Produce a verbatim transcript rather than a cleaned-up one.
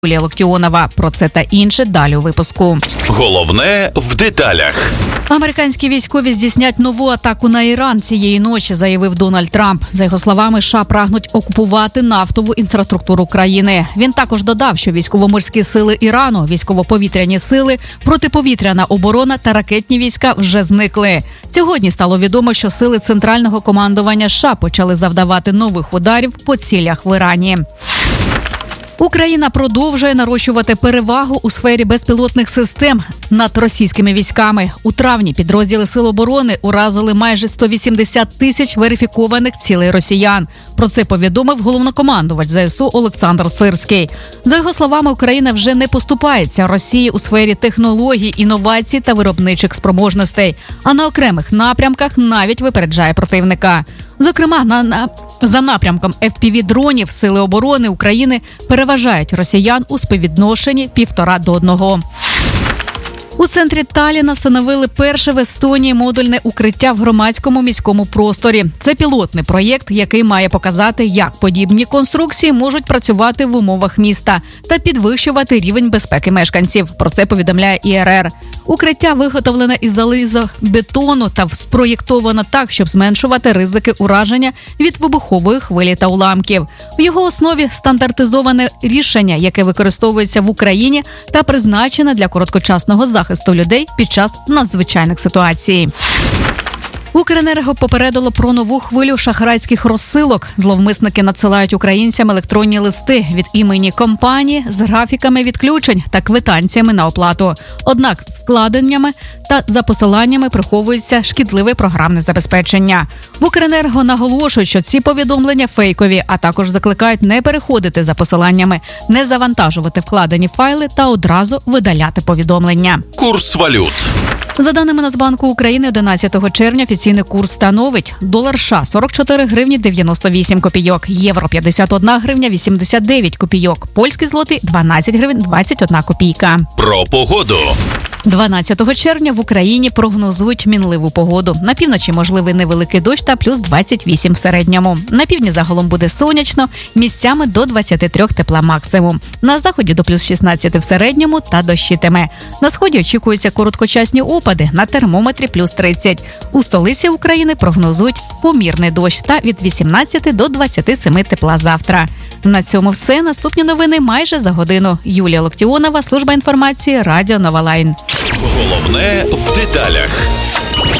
Юлія Локтіонова. Про це та інше далі у випуску. Головне в деталях. Американські військові здійснять нову атаку на Іран цієї ночі, заявив Дональд Трамп. За його словами, США прагнуть окупувати нафтову інфраструктуру країни. Він також додав, що військово-морські сили Ірану, військово-повітряні сили, протиповітряна оборона та ракетні війська вже зникли. Сьогодні стало відомо, що сили центрального командування США почали завдавати нових ударів по цілях в Ірані. Україна продовжує нарощувати перевагу у сфері безпілотних систем над російськими військами. У травні підрозділи Сил оборони уразили майже сто вісімдесят тисяч верифікованих цілей росіян. Про це повідомив головнокомандувач ЗСУ Олександр Сирський. За його словами, Україна вже не поступається Росії у сфері технологій, інновацій та виробничих спроможностей, а на окремих напрямках навіть випереджає противника. Зокрема, на, на, за напрямком еф пі ві-дронів Сили оборони України переважають росіян у співвідношенні півтора до одного. У центрі Талліна встановили перше в Естонії модульне укриття в громадському міському просторі. Це пілотний проєкт, який має показати, як подібні конструкції можуть працювати в умовах міста та підвищувати рівень безпеки мешканців. Про це повідомляє і ер ер. Укриття виготовлене із залізобетону та спроєктовано так, щоб зменшувати ризики ураження від вибухової хвилі та уламків. В його основі стандартизоване рішення, яке використовується в Україні та призначене для короткочасного захисту людей під час надзвичайних ситуацій. Укренерго попередило про нову хвилю шахрайських розсилок. Зловмисники надсилають українцям електронні листи від імені компанії з графіками відключень та квитанціями на оплату. Однак з вкладеннями та за посиланнями приховується шкідливе програмне забезпечення. В Укренерго наголошують, що ці повідомлення фейкові, а також закликають не переходити за посиланнями, не завантажувати вкладені файли та одразу видаляти повідомлення. Курс валют. За даними Нацбанку України, одинадцятого червня офіційний курс становить долар США сорок чотири гривні дев'яносто вісім копійок, євро п'ятдесят одна гривня вісімдесят дев'ять копійок, польський злотий дванадцять гривень двадцять одна копійка. Про погоду. дванадцятого червня в Україні прогнозують мінливу погоду. На півночі можливий невеликий дощ та плюс двадцять вісім в середньому. На півдні загалом буде сонячно, місцями до двадцять три тепла максимум. На заході до плюс шістнадцять в середньому та дощитиме. На сході очікуються короткочасні опади, на термометрі плюс тридцять. У столиці України прогнозують помірний дощ та від вісімнадцяти до двадцяти семи тепла завтра. На цьому все. Наступні новини майже за годину. Юлія Локтіонова, служба інформації, Радіо Нова Лайн. Головне в деталях.